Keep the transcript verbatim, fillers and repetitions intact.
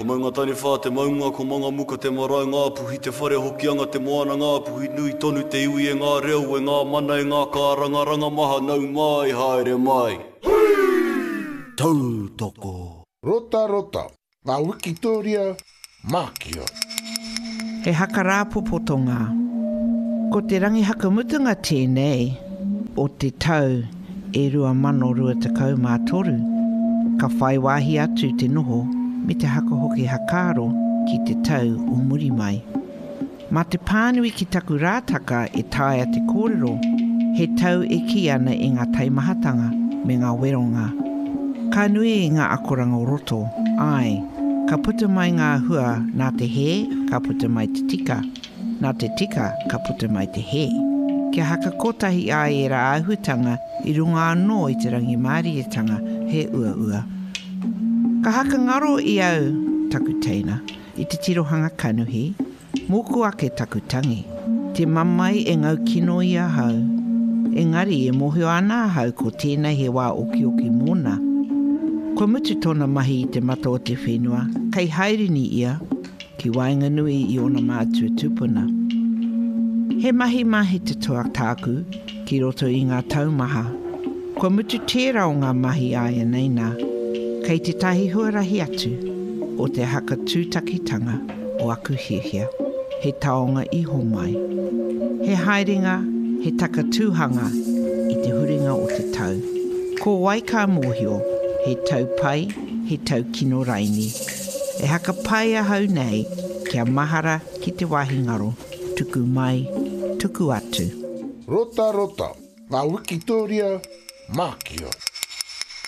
Ko maunga tani whā te maunga, ko manga muka te marae ngā puhi, te whare hokianga te moana ngā puhi, nui tonu te iwi e ngā reo, e ngā mana e ngā kāranga, ranga maha nau mai, haere mai. Tautoko. Rota rota, ngā Wikitoria, Mākia. He haka rāpopotonga. Ko te rangi hakamutunga tēnei, o te tau e rua mano rua takau mā toru, ka whai wāhi atu te noho me te haka hoki hakaro ki te tau o muri mai. Mā te pānui ki taku rātaka e tāia te kōrero, he tau e ki ana i ngā taimahatanga me ngā weronga. Ka nui i ngā akoranga o roto, ai, ka puta mai ngā hua nā te he, ka puta mai te tika, nā te tika, ka puta mai te he. Kia haka kotahi ai e rā āhutanga i runga anō i te rangi mārietanga he ua ua. Ka haka ngaro i au taku teina, i te tirohanga kanuhi, moku ake taku tangi. Te mamai e ngau kino i a hau. Engari e mohio ana hau ko tēnei he wā oki oki mōna. Ko mutu tōna mahi i te mata o te whenua, kei hairini ia, ki wainga nui i ona mātua tupuna. He mahi mahi te toa tāku, ki roto i ngā taumaha. Ko mutu tērā o ngā mahi aia neina, kei te tahi huarahi atu, o te haka tūtakitanga o aku hihia, he taonga iho mai. He haeringa, he taka tūhanga i te huringa o te tau. Ko waika mōhio, he tau pai, he tau kino raini. E haka pai a hau nei, kia mahara ki te wahi ngaro, tuku mai, tuku atu. Rota rota, ngā Wikitoria, Mākia.